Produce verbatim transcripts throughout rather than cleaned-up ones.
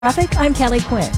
Traffic, I'm Kelly Quinn.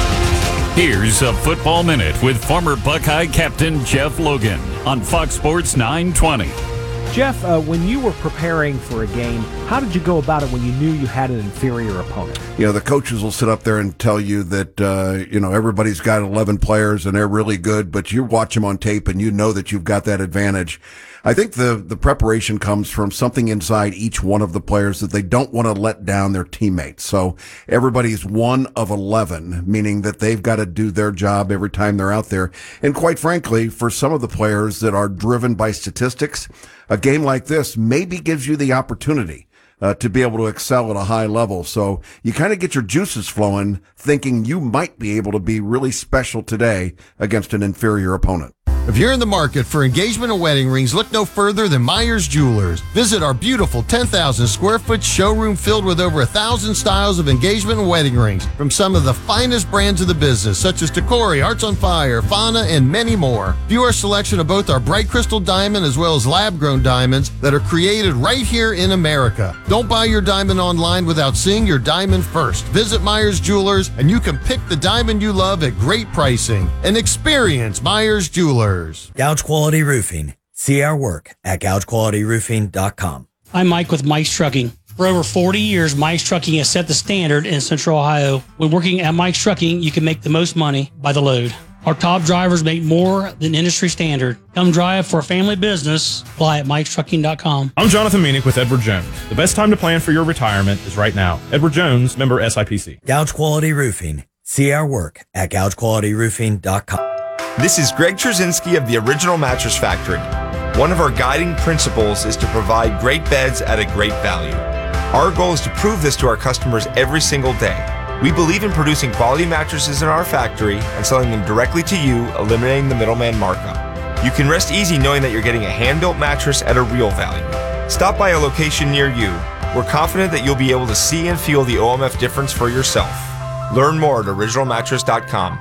Here's a Football Minute with former Buckeye captain Jeff Logan on Fox Sports nine twenty. Jeff, uh, when you were preparing for a game, how did you go about it when you knew you had an inferior opponent? You know, the coaches will sit up there and tell you that, uh, you know, everybody's got eleven players and they're really good, but you watch them on tape and you know that you've got that advantage. I think the, the preparation comes from something inside each one of the players that they don't want to let down their teammates. So everybody's one of eleven, meaning that they've got to do their job every time they're out there. And quite frankly, for some of the players that are driven by statistics, a game like this maybe gives you the opportunity Uh, to be able to excel at a high level. So you kind of get your juices flowing thinking you might be able to be really special today against an inferior opponent. If you're in the market for engagement and wedding rings, look no further than Myers Jewelers. Visit our beautiful ten thousand square foot showroom filled with over a thousand styles of engagement and wedding rings from some of the finest brands of the business, such as Tacori, Hearts on Fire, Fauna, and many more. View our selection of both our bright crystal diamond as well as lab-grown diamonds that are created right here in America. Don't buy your diamond online without seeing your diamond first. Visit Myers Jewelers and you can pick the diamond you love at great pricing. And experience Myers Jewelers. Gouge Quality Roofing. See our work at gouge quality roofing dot com. I'm Mike with Mike's Trucking. For over forty years, Mike's Trucking has set the standard in Central Ohio. When working at Mike's Trucking, you can make the most money by the load. Our top drivers make more than industry standard. Come drive for a family business. Apply at mikes trucking dot com. I'm Jonathan Meanick with Edward Jones. The best time to plan for your retirement is right now. Edward Jones, member S I P C. Gouge Quality Roofing. See our work at gouge quality roofing dot com. This is Greg Trzynski of the Original Mattress Factory. One of our guiding principles is to provide great beds at a great value. Our goal is to prove this to our customers every single day. We believe in producing quality mattresses in our factory and selling them directly to you, eliminating the middleman markup. You can rest easy knowing that you're getting a hand-built mattress at a real value. Stop by a location near you. We're confident that you'll be able to see and feel the O M F difference for yourself. Learn more at original mattress dot com.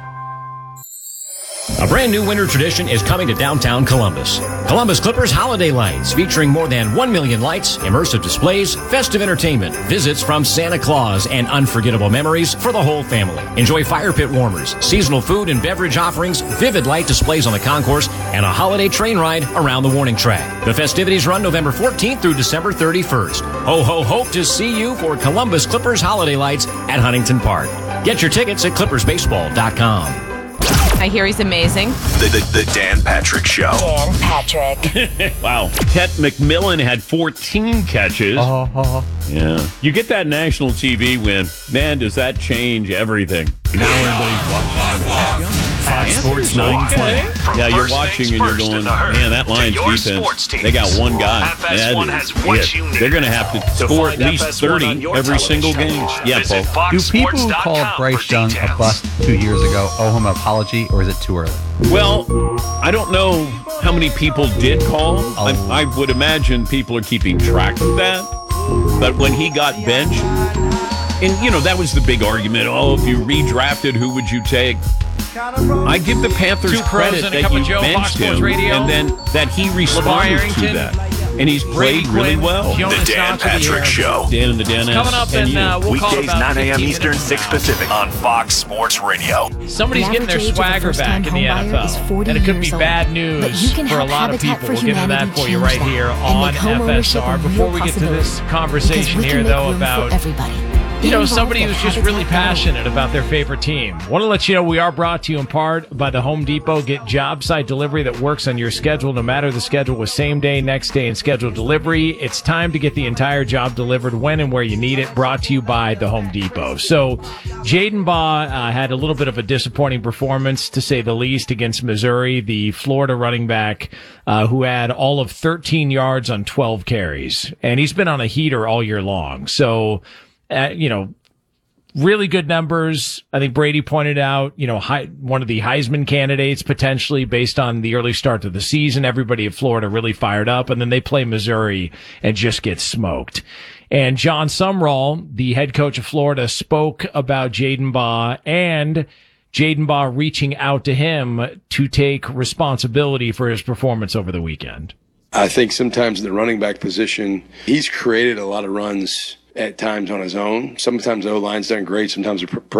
A brand new winter tradition is coming to downtown Columbus. Columbus Clippers Holiday Lights, featuring more than one million lights, immersive displays, festive entertainment, visits from Santa Claus, and unforgettable memories for the whole family. Enjoy fire pit warmers, seasonal food and beverage offerings, vivid light displays on the concourse, and a holiday train ride around the warning track. The festivities run November fourteenth through December thirty-first. Ho, ho, hope to see you for Columbus Clippers Holiday Lights at Huntington Park. Get your tickets at clippers baseball dot com. I hear he's amazing. The, the, the Dan Patrick Show. Dan Patrick. Wow. Ted McMillan had fourteen catches. Uh-huh. Yeah. You get that national T V win. Man, does that change everything. Now everybody's watching. Fox Sports nine twenty. Yeah, you're watching and you're going, man, that Lions defense, they got one guy. That is it. They're going to have to score at least thirty every single game. Yeah, Paul. Do people who called Bryce Young a bust two years ago owe him an apology, or is it too early? Well, I don't know how many people did call. I, I would imagine people are keeping track of that. But when he got benched, and, you know, that was the big argument. Oh, if you redrafted, who would you take? I give the Panthers Two credit and a that cup you of Joe, benched him, Radio. and then that he responded to that. And he's played really well. The Dan Patrick Show. Dan and the Dan. Coming up, and, uh, we'll Weekdays call about nine a.m. fifteen Eastern, six Pacific on Fox Sports Radio. Somebody's getting their swagger back in the N F L, and it could be bad news for a lot of people. We'll get into that for you right here on F S R. Before we get to this conversation here, though, about you know, somebody who's just really passionate about their favorite team. Want to let you know we are brought to you in part by the Home Depot. Get job site delivery that works on your schedule, no matter the schedule, with same day, next day, and scheduled delivery. It's time to get the entire job delivered when and where you need it. Brought to you by the Home Depot. So Jaden Baugh uh, had a little bit of a disappointing performance, to say the least, against Missouri, the Florida running back uh, who had all of thirteen yards on twelve carries. And he's been on a heater all year long. So Uh, you know, really good numbers. I think Brady pointed out, you know, high, one of the Heisman candidates potentially based on the early start to the season. Everybody at Florida really fired up, and then they play Missouri and just get smoked. And John Sumrall, the head coach of Florida, spoke about Jaden Baugh and Jaden Baugh reaching out to him to take responsibility for his performance over the weekend. I think sometimes in the running back position, he's created a lot of runs at times on his own. Sometimes the O-line's done great. Sometimes the